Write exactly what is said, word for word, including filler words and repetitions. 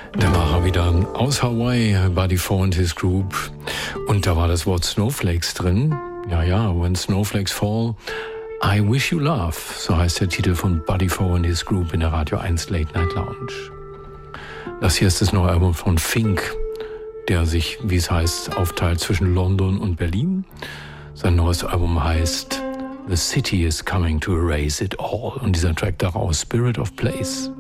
Da war er wieder aus Hawaii, Buddy Four and his Group. Und da war das Wort Snowflakes drin. Ja, ja, When Snowflakes Fall, I Wish You Love. So heißt der Titel von Buddy Four and his Group in der Radio eins Late Night Lounge. Das hier ist das neue Album von Fink, der sich, wie es heißt, aufteilt zwischen London und Berlin. Sein neues Album heißt The City is Coming to Erase It All. Und dieser Track daraus, Spirit of Place.